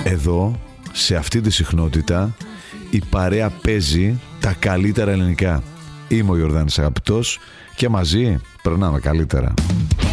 Εδώ, σε αυτή τη συχνότητα, η παρέα παίζει τα καλύτερα ελληνικά. Είμαι ο Ιορδάνης Αγαπητός και μαζί περνάμε καλύτερα.